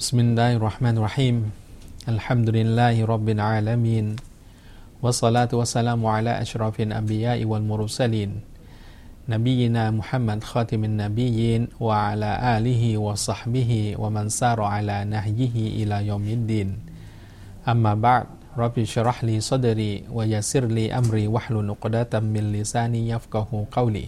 Bismillahirrahmanirrahim. Alhamdulillahi rabbil alamin. Wassalatu wassalamu ala asyrafil anbiya'i wal mursalin. Nabiyyina Muhammad khatimin nabiyyin wa ala alihi wa sahbihi wa man sara ala nahyihi ila yaumiddin. Amma ba'd. Rabbi syrah li sadri wa yassir li amri wahlul 'uqdatam min lisani yafqahu qawli.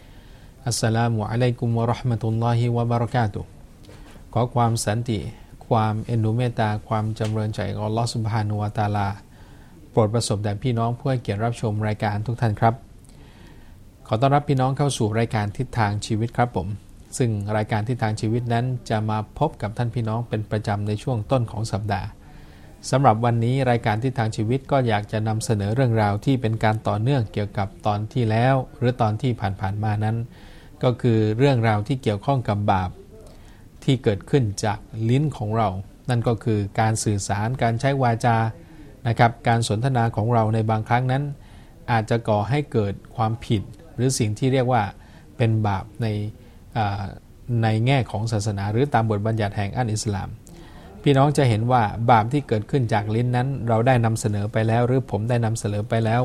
Assalamualaikum warahmatullahi wabarakatuh. ขอความสันติความเอ็นดูเมตตาความจำเริญใจของอัลเลาะห์ซุบฮานะฮูวะตะอาลาโปรดประสบแด่พี่น้องผู้ให้เกียรติรับชมรายการทุกท่านครับขอต้อนรับพี่น้องเข้าสู่รายการทิศทางชีวิตครับผมซึ่งรายการทิศทางชีวิตนั้นจะมาพบกับท่านพี่น้องเป็นประจำในช่วงต้นของสัปดาห์สำหรับวันนี้รายการทิศทางชีวิตก็อยากจะนำเสนอเรื่องราวที่เป็นการต่อเนื่องเกี่ยวกับตอนที่แล้วหรือตอนที่ผ่านๆมานั้นก็คือเรื่องราวที่เกี่ยวข้องกับบาปที่เกิดขึ้นจากลิ้นของเรานั่นก็คือการสื่อสารการใช้วาจานะครับการสนทนาของเราในบางครั้งนั้นอาจจะก่อให้เกิดความผิดหรือสิ่งที่เรียกว่าเป็นบาปในแง่ของศาสนาหรือตามบทบัญญัติแห่งอัลอิสลามพี่น้องจะเห็นว่าบาปที่เกิดขึ้นจากลิ้นนั้นเราได้นำเสนอไปแล้วหรือผมได้นำเสนอไปแล้ว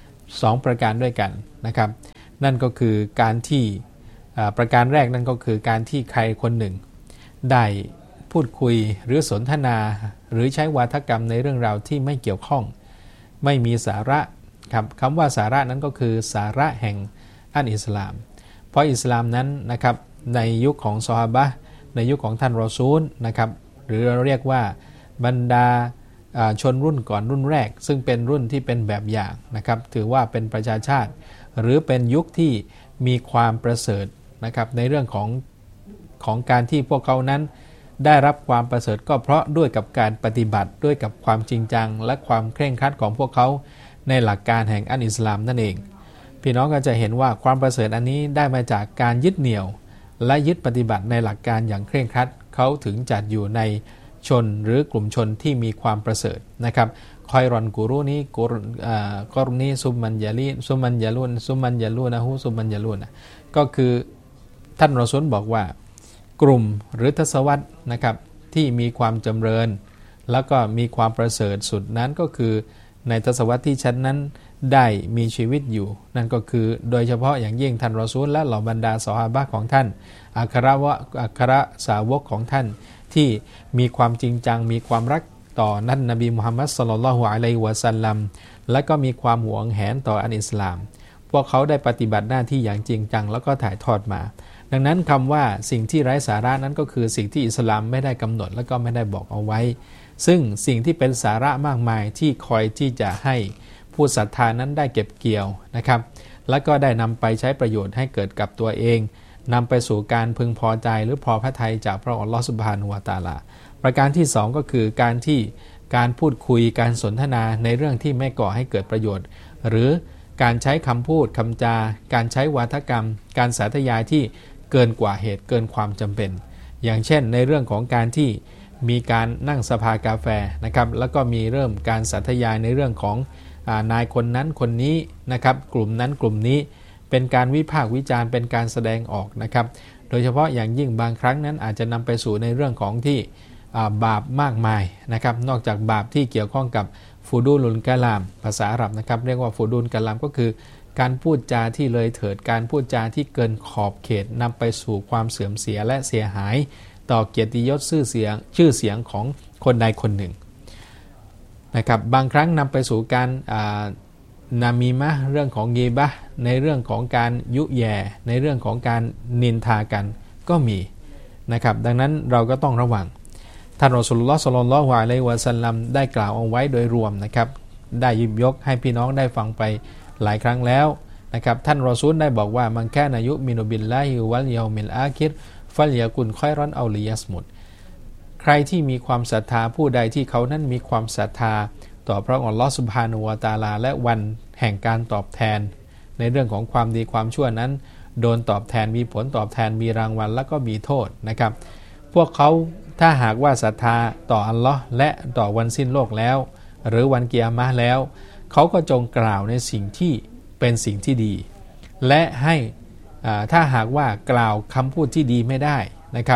2ประการด้วยกันนะครับนั่นก็คือการที่ประการแรกนั่นก็คือการที่ใครคนหนึ่งได้พูดคุยหรือสนทนาหรือใช้วาทกรรมในเรื่องราวที่ไม่เกี่ยวข้องไม่มีสาระครับคำว่าสาระนั้นก็คือสาระแห่งอัลอิสลามเพราะอิสลามนั้นนะครับในยุคของซอฮาบะห์ในยุคของท่านรอซูลนะครับหรือเราเรียกว่าบรรดาชนรุ่นก่อนรุ่นแรกซึ่งเป็นรุ่นที่เป็นแบบอย่างนะครับถือว่าเป็นประชาชาติหรือเป็นยุคที่มีความประเสริฐนะครับในเรื่องของการที่พวกเขานั้นได้รับความประเสริฐก็เพราะด้วยกับการปฏิบัติด้วยกับความจริงจังและความเคร่งครัดของพวกเขาในหลักการแห่งอัลอิสลามนั่นเองพี่น้องก็จะเห็นว่าความประเสริฐอันนี้ได้มาจากการยึดเหนี่ยวและยึดปฏิบัติในหลักการอย่างเคร่งครัดเขาถึงจัดอยู่ในชนหรือกลุ่มชนที่มีความประเสริฐนะครับคอยรอนกูรุนี้กรณีซุมมันยาลีซุมมันยาลุนซุมมันยาลูนะฮูซุมมันยาลูนะก็คือท่านรอซูลบอกว่ากลุ่มหรือทศวรรษนะครับที่มีความจำเริญแล้วก็มีความประเสริฐสุดนั้นก็คือในทศวรรษที่ฉันนั้นได้มีชีวิตอยู่นั่นก็คือโดยเฉพาะอย่างยิ่งท่านรอซูลและเหล่าบรรดาซอฮาบะห์ของท่านอัครสาวกของท่านที่มีความจริงจังมีความรักต่อท่านนบีมุฮัมมัดศ็อลลัลลอฮุอะลัยฮิวะซัลลัมและก็มีความหวงแหนต่ออัลอิสลามพวกเขาได้ปฏิบัติหน้าที่อย่างจริงจังแล้วก็ถ่ายทอดมาดังนั้นคำว่าสิ่งที่ไร้สาระนั้นก็คือสิ่งที่อิสลามไม่ได้กำหนดและก็ไม่ได้บอกเอาไว้ซึ่งสิ่งที่เป็นสาระมากมายที่คอยที่จะให้ผู้ศรัทธานั้นได้เก็บเกี่ยวนะครับและก็ได้นำไปใช้ประโยชน์ให้เกิดกับตัวเองนำไปสู่การพึงพอใจหรือพอพระทัยจากพระอัลลอฮฺซุบฮานะฮูวะตะอาลาประการที่2ก็คือการพูดคุยการสนทนาในเรื่องที่ไม่ก่อให้เกิดประโยชน์หรือการใช้คำพูดคำจาการใช้วาทกรรมการสาธยายที่เกินกว่าเหตุเกินความจำเป็นอย่างเช่นในเรื่องของการที่มีการนั่งสภากาแฟนะครับแล้วก็มีเริ่มการสาธยายในเรื่องของนายคนนั้นคนนี้นะครับกลุ่มนั้นกลุ่มนี้เป็นการวิพากษ์วิจารณ์เป็นการแสดงออกนะครับโดยเฉพาะอย่างยิ่งบางครั้งนั้นอาจจะนำไปสู่ในเรื่องของที่บาปมากมายนะครับนอกจากบาปที่เกี่ยวข้องกับฟูดูลุลกะลามภาษาอาหรับนะครับเรียกว่าฟูดูลกะลามก็คือการพูดจาที่เลยเถิดการพูดจาที่เกินขอบเขตนำไปสู่ความเสื่อมเสียและเสียหายต่อเกียรติยศชื่อเสียงของคนใดคนหนึ่งนะครับบางครั้งนำไปสู่การนามีมะเรื่องของกีบะห์ในเรื่องของการยุแย่ในเรื่องของการนินทากันก็มีนะครับดังนั้นเราก็ต้องระวังท่านรอซูลุลลอฮ์ ศ็อลลัลลอฮุอะลัยฮิวะซัลลัมได้กล่าวเอาไว้โดยรวมนะครับได้หยิบยกให้พี่น้องได้ฟังไปหลายครั้งแล้วนะครับท่านรอซูลได้บอกว่ามันแค่นายุมินุบิลลาฮิวัลยอมิลอาคิรฟัลยะกุนคอยรอนเอาลิยัสมุดใครที่มีความศรัทธาผู้ใดที่เขานั้นมีความศรัทธาต่อพระอัลลอฮฺซุบฮานะฮูวะตะอาลาและวันแห่งการตอบแทนในเรื่องของความดีความชั่วนั้นโดนตอบแทนมีผลตอบแทนมีรางวัลและก็มีโทษนะครับพวกเขาถ้าหากว่าศรัทธาต่ออัลลอฮ์และต่อวันสิ้นโลกแล้วหรือวันกิยามะห์แล้วเขาก็จงกล่าวในสิ่งที่เป็นสิ่งที่ดีและให้ถ้าหากว่ากล่าวคำพูดที่ดีไม่ได้นะครับ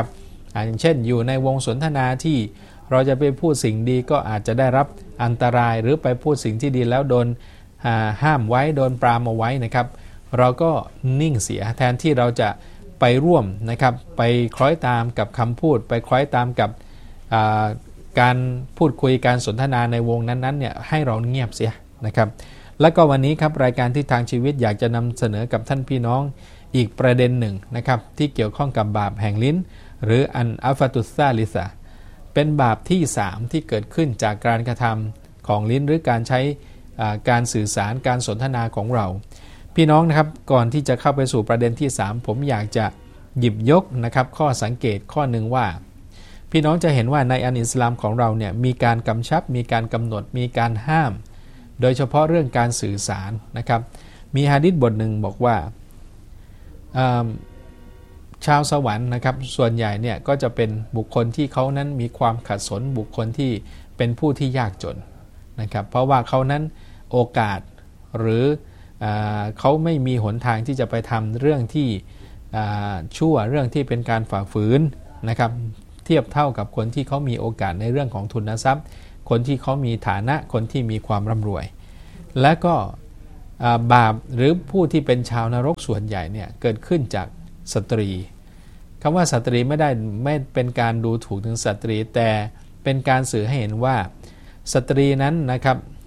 อย่างเช่นอยู่ในวงสนทนาที่เราจะไปพูดสิ่งดีก็อาจจะได้รับอันตรายหรือไปพูดสิ่งที่ดีแล้วโดนห้ามไว้โดนปรามเอาไว้นะครับเราก็นิ่งเสียแทนที่เราจะไปร่วมนะครับไปคล้อยตามกับคำพูดไปคล้อยตามกับการพูดคุยการสนทนาในวงนั้นๆเนี่ยให้เราเงียบเสียนะครับแล้วก็วันนี้ครับรายการที่ทางชีวิตอยากจะนำเสนอกับท่านพี่น้องอีกประเด็นหนึ่งนะครับที่เกี่ยวข้องกับบาปแห่งลิ้นหรืออันอัฟตุสซาลิซะเป็นบาปที่3ที่เกิดขึ้นจากการกระทำของลิ้นหรือการใช้การสื่อสารการสนทนาของเราพี่น้องนะครับก่อนที่จะเข้าไปสู่ประเด็นที่3ผมอยากจะหยิบยกนะครับข้อสังเกตข้อหนึ่งว่าพี่น้องจะเห็นว่าในอันอิสลามของเราเนี่ยมีการกำชับมีการกำหนดมีการห้ามโดยเฉพาะเรื่องการสื่อสารนะครับมีหะดีษบทหนึ่งบอกว่าชาวสวรรค์นะครับส่วนใหญ่เนี่ยก็จะเป็นบุคคลที่เขานั้นมีความขัดสนบุคคลที่เป็นผู้ที่ยากจนนะครับเพราะว่าเขานั้นโอกาสหรือเขาไม่มีหนทางที่จะไปทำเรื่องที่ชั่วเรื่องที่เป็นการฝ่าฝืนนะครับเทียบเท่ากับคนที่เขามีโอกาสในเรื่องของทุนทรัพย์คนที่เขามีฐานะคนที่มีความร่ำรวยและก็บาปหรือผู้ที่เป็นชาวนรกส่วนใหญ่เนี่ยเกิดขึ้นจากสตรีคำว่าสตรีไม่เป็นการดูถูกถึงสตรีแต่เป็นการสื่อให้เห็นว่าสตรีนั้นนะครับ